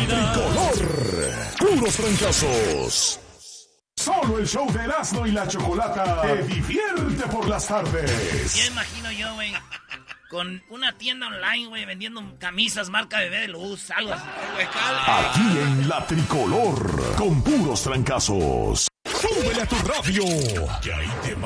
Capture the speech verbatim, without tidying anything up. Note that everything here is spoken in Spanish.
Tricolor. Puros trancazos. Solo el show de Erasmo y la Chocolata te divierte por las tardes. Ya imagino yo, güey, con una tienda online, güey, vendiendo camisas marca Bebé de Luz, algo así. Aquí en la Tricolor, con puros trancazos. ¡Súbele a tu radio! Que ahí te va